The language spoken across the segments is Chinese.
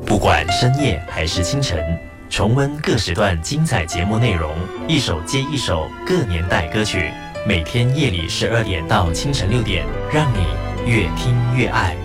不管深夜还是清晨，重温各时段精彩节目内容，一首接一首各年代歌曲，每天夜里12点到清晨6点，让你越听越爱。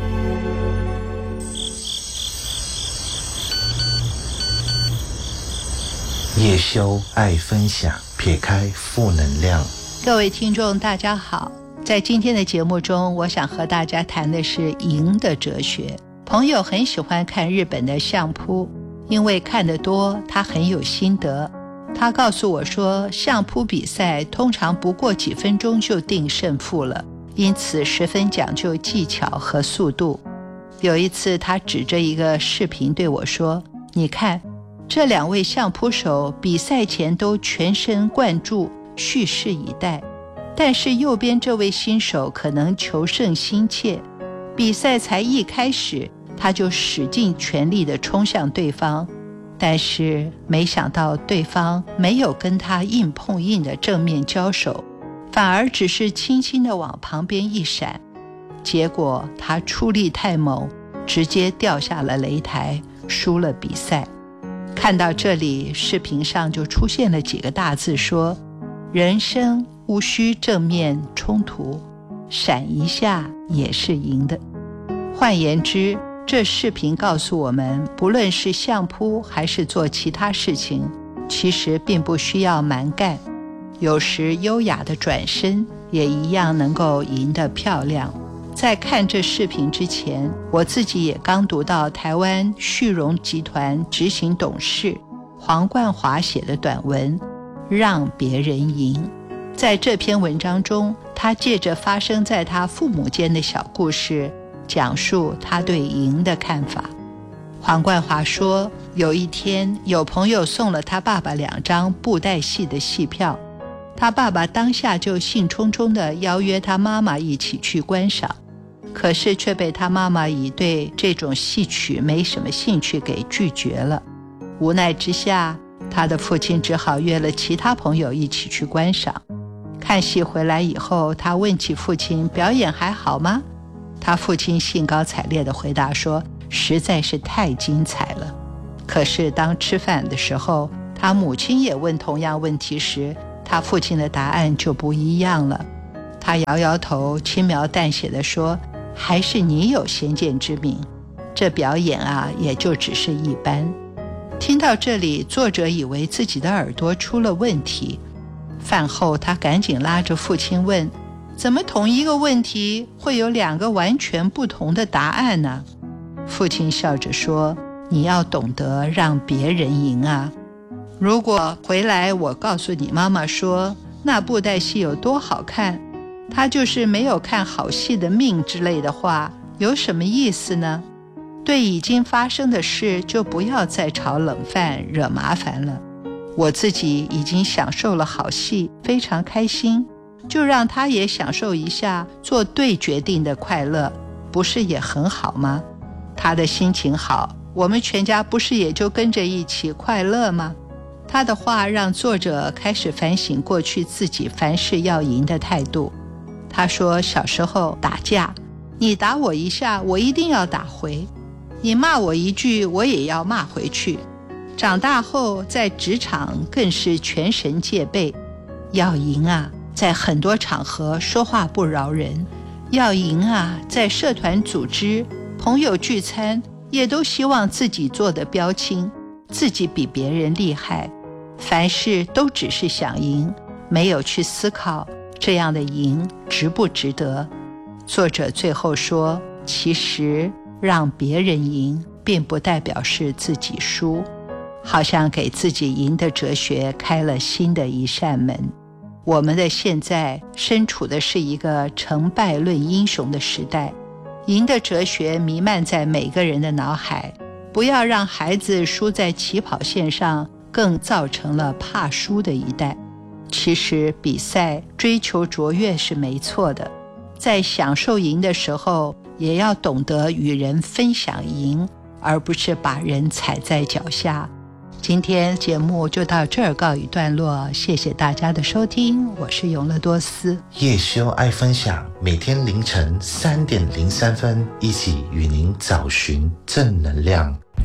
叶修爱分享，撇开负能量。 各位听众大家好，在今天的节目中，我想和大家谈的是赢的哲学。朋友很喜欢看日本的相扑，因为看得多，他很有心得。他告诉我说，相扑比赛通常不过几分钟就定胜负了，因此十分讲究技巧和速度。有一次他指着一个视频对我说，你看，这2位相扑手比赛前都全神贯注，蓄势以待，但是右边这位新手可能求胜心切，比赛才一开始他就使尽全力地冲向对方，但是没想到对方没有跟他硬碰硬的正面交手，反而只是轻轻地往旁边一闪，结果他出力太猛，直接掉下了擂台，输了比赛。看到这里，视频上就出现了几个大字说，人生无需正面冲突，闪一下也是赢的。换言之，这视频告诉我们，不论是相扑还是做其他事情，其实并不需要蛮干，有时优雅的转身也一样能够赢得漂亮。在看这视频之前，我自己也刚读到台湾旭荣集团执行董事黄冠华写的短文《让别人赢》。在这篇文章中，他借着发生在他父母间的小故事，讲述他对赢的看法。黄冠华说，有一天有朋友送了他爸爸2张布袋戏的戏票，他爸爸当下就兴冲冲地邀约他妈妈一起去观赏，可是却被他妈妈以对这种戏曲没什么兴趣给拒绝了。无奈之下，他的父亲只好约了其他朋友一起去观赏。看戏回来以后，他问起父亲，表演还好吗？他父亲兴高采烈地回答说，实在是太精彩了。可是当吃饭的时候，他母亲也问同样问题时，他父亲的答案就不一样了。他摇摇头，轻描淡写地说，还是你有先见之明，这表演啊，也就只是一般。听到这里，作者以为自己的耳朵出了问题。饭后他赶紧拉着父亲问，怎么同一个问题会有2个完全不同的答案呢？父亲笑着说，你要懂得让别人赢啊。如果回来我告诉你妈妈说，那布袋戏有多好看，她就是没有看好戏的命之类的话，有什么意思呢？对已经发生的事，就不要再炒冷饭惹麻烦了。我自己已经享受了好戏，非常开心，就让他也享受一下做对决定的快乐，不是也很好吗？他的心情好，我们全家不是也就跟着一起快乐吗？他的话让作者开始反省过去自己凡事要赢的态度。他说，小时候打架，你打我一下，我一定要打回；你骂我一句，我也要骂回去。长大后在职场更是全神戒备，要赢啊，在很多场合说话不饶人；要赢啊，在社团组织、朋友聚餐也都希望自己做得标青，自己比别人厉害，凡事都只是想赢，没有去思考这样的赢值不值得。作者最后说，其实让别人赢并不代表是自己输，好像给自己赢的哲学开了新的一扇门。我们的现在身处的是一个成败论英雄的时代，赢的哲学弥漫在每个人的脑海，不要让孩子输在起跑线上，更造成了怕输的一代。其实比赛追求卓越是没错的，在享受赢的时候，也要懂得与人分享赢，而不是把人踩在脚下。今天节目就到这儿告一段落，谢谢大家的收听，我是永乐多斯。 叶修爱分享，每天凌晨3点03分，一起与您找寻正能量。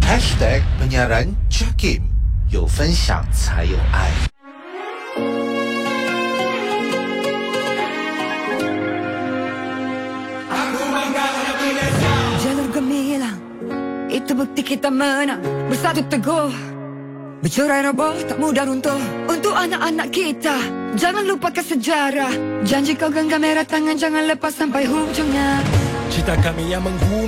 penyiaran Jakim， 有分享才有爱。 Jalur gemilang, itu bukti kita menang. Bersatu teguh, bercerai roboh tak mudah runtuh. Untuk anak-anak kita, jangan lupakan sejarah. Janji kau genggam merah tangan, jangan lepas sampai hujungnya. Cita kami yang menghuni